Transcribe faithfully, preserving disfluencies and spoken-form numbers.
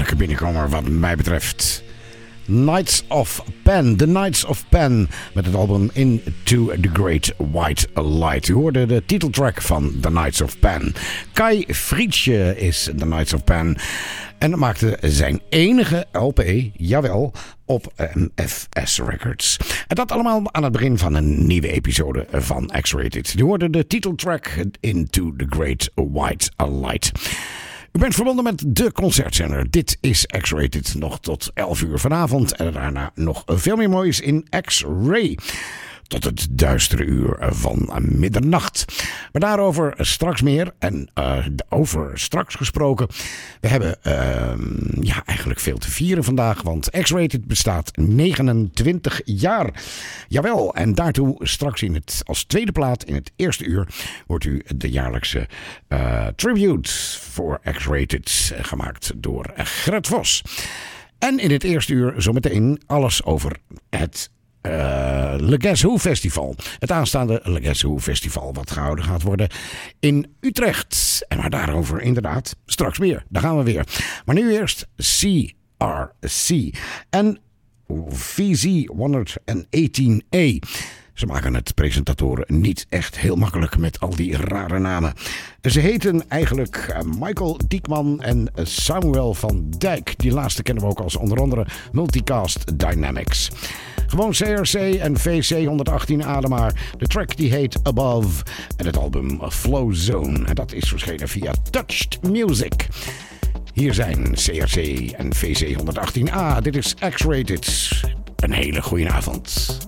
lekker binnenkomer wat mij betreft. Knights of Pen, The Knights of Pen met het album Into the Great White Light. U hoorde de titeltrack van The Knights of Pen. Kai Fritzsche is The Knights of Pen en maakte zijn enige L P, jawel, op M F S Records. En dat allemaal aan het begin van een nieuwe episode van X-Rated. U hoorde de titeltrack Into the Great White Light. U bent verbonden met de concertzender. Dit is X-Rated nog tot elf uur vanavond. En daarna nog veel meer moois in X-Ray. Tot het duistere uur van middernacht. Maar daarover straks meer. En uh, over straks gesproken. We hebben uh, ja, eigenlijk veel te vieren vandaag. Want X-Rated bestaat negenentwintig jaar. Jawel, en daartoe straks in het, als tweede plaat in het eerste uur wordt u de jaarlijkse uh, tribute voor X-Rated gemaakt door Gert Vos. En in het eerste uur zometeen alles over het Uh, Le Guess Who Festival. Het aanstaande Le Guess Who Festival wat gehouden gaat worden in Utrecht. En maar daarover inderdaad straks meer. Daar gaan we weer. Maar nu eerst C R C en V Z honderdachttien A. Ze maken het presentatoren niet echt heel makkelijk met al die rare namen. Ze heten eigenlijk Michael Diekman en Samuel van Dijk. Die laatste kennen we ook als onder andere Multicast Dynamics. Gewoon C R C en V C honderdachttien A maar. De track die heet Above en het album Flow Zone. En dat is verschenen via Touched Music. Hier zijn C R C en V C honderdachttien A. Dit is X-Rated. Een hele goede avond.